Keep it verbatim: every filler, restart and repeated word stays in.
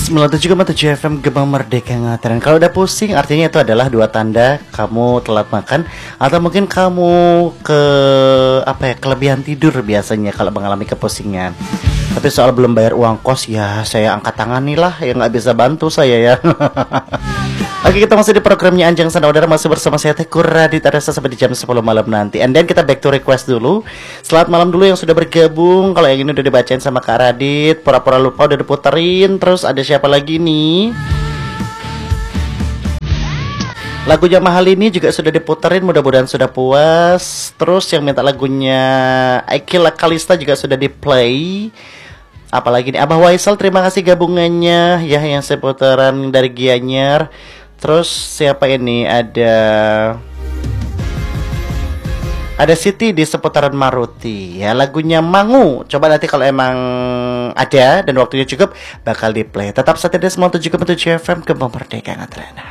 sembilan puluh tujuh koma tujuh F M Gebang Merdeka Ngataran. Kalau udah pusing artinya itu adalah dua tanda kamu telat makan atau mungkin kamu ke apa ya kelebihan tidur biasanya kalau mengalami kepusingan. Tapi soal belum bayar uang kos ya saya angkat tangan nih lah, ya nggak bisa bantu saya ya. Oke, kita masih di programnya Anjang Sana Udara, masih bersama saya Teguh Radit Adasa sampai di jam sepuluh malam nanti. And then kita back to request dulu. Selamat malam dulu yang sudah bergabung. Kalau yang ini udah dibacain sama Kak Radit, pura-pura lupa udah diputerin. Terus ada siapa lagi nih? Lagunya Mahal ini juga sudah diputerin, mudah-mudahan sudah puas. Terus yang minta lagunya Aikila Kalista juga sudah di play. Apalagi nih Abah Waisal, terima kasih gabungannya ya yang seputaran dari Gianyar. Terus siapa ini? Ada Ada Siti di seputaran Maruti. Ya lagunya Mangu. Coba nanti kalau emang ada dan waktunya cukup bakal di play. Tetap setia di sembilan puluh tujuh koma tujuh F M Gebang Merdeka Ngataran.